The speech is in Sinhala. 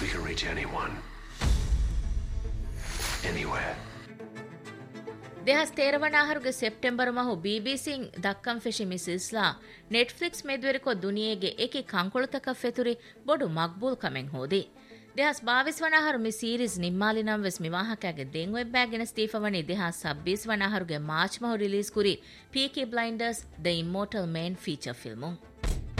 We can reach anyone. Anywhere. දෙහස් තේරවනාහරුගේ September ಮಹು ಬಿಬಿಸಿಂಗ್ ದಕ್ಕಂ ಫೆಶಿ ಮಿಸಿಸ್ಲಾ Netflix ಮೆದ್ವೆರಿಕೊ ದುನಿಯೆಗೆ ಏಕಿ ಕಂಕೊಳತಕ ಫೆತುರಿ ಬೊಡು Maqbool ಕಮೆಂ ಹೋದಿ දෙහස් 22 වනාහරු මේ සීරීස් නිම්මාලිනම් වෙස් මිවාහකගේ දෙන් වෙබ් බෑගෙන ස්ටීෆවනි දෙහස් 26 වනාහරුගේ මාර්ච් මහු රිලීස් කුරි පීකී බ්ලයින්ඩර්ස් ද ඉමෝටල් මේන් ෆීචර් ෆිල්මුන්